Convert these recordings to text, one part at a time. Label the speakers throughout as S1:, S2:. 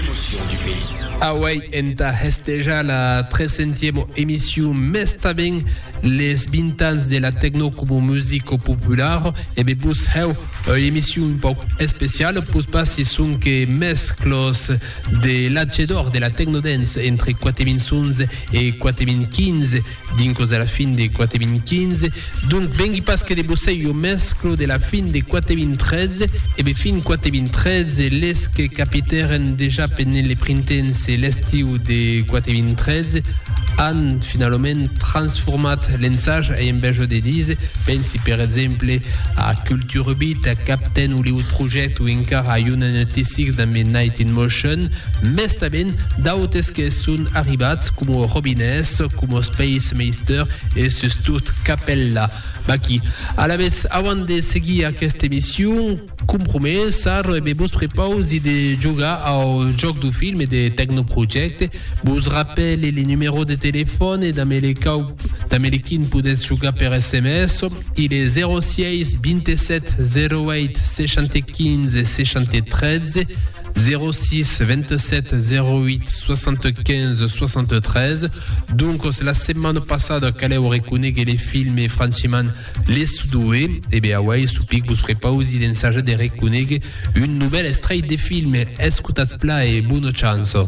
S1: émotions du pays.
S2: Hawaii enta festeja la 300e émission Mesta ben les bintans de la techno como músico popular e be bus heu émission un poc especial pus passi son que mesclos de l'adjedor de la techno dance entre 2011 et 2015 dincos de la fin de 2015 donc bengi pas que de bossei o mesclo de la fin de 2013 e be fin 2013 les que capiteren déjà penne les printens e l'estiu de 2013 han finalment transformat l'ensage e invece de dise pensi per exemple a Culture Beat, a Captain ou l'autre project ou encara a Unity6 dans Midnight in Motion mesta ben d'autes que sunt arribats como Robines, como Space Meister e sustot Capella Baki. A la vez, avant de seguir aquesta emissió, compromès, vos prepaus i de jugar al joc du film de Techno Project. Vos rappel les numéros de téléphone dans l'equin podeu jugar per SMS. Il est 06 27 08 75 73 06 27 08 75 73. Donc la setmana passada caleu reconèi que les films e franchement les sudoué e bé Hawaii supic vos prepaus i d'ensage de reconèi une nouvelle extrait de film. Escutatz pla e bona chance.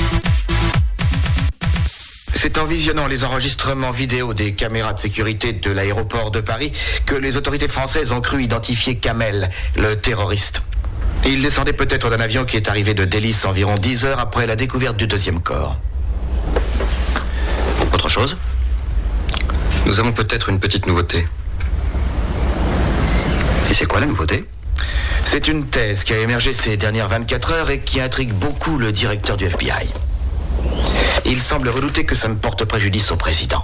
S1: C'est en visionnant les enregistrements vidéo des caméras de sécurité de l'aéroport de Paris que les autorités françaises ont cru identifier Kamel, le terroriste. Il descendait peut-être d'un avion qui est arrivé de Délice environ 10 heures après la découverte du deuxième corps. Autre chose ?
S3: Nous avons peut-être une petite nouveauté.
S1: Et c'est quoi la nouveauté ? C'est une thèse qui a émergé ces dernières 24 heures et qui intrigue beaucoup le directeur du FBI. Il semble redouter que ça ne porte préjudice au président.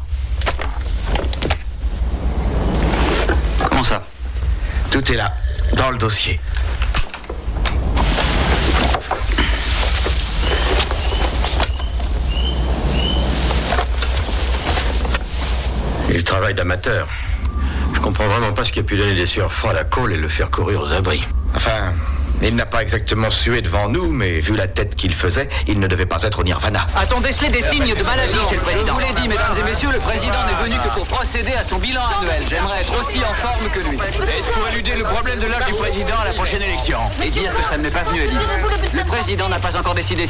S3: Comment ça ?
S1: Tout est là, dans le dossier.
S3: Il travaille d'amateur. Je comprends vraiment pas ce qui a pu donner des sueurs froides à Cole et le faire courir aux abris.
S1: Enfin, il n'a pas exactement sué devant nous, mais vu la tête qu'il faisait, il ne devait pas être au Nirvana.
S4: A-t-on décelé des signes de maladie chez le président ? Je vous l'ai dit, mesdames et messieurs, le président n'est venu que pour procéder à son bilan annuel. J'aimerais être aussi en forme que lui.
S5: Est-ce pour éluder le problème de l'âge du président à la prochaine élection ?
S4: Et dire que ça ne m'est pas venu à l'idée. Le président n'a pas encore décidé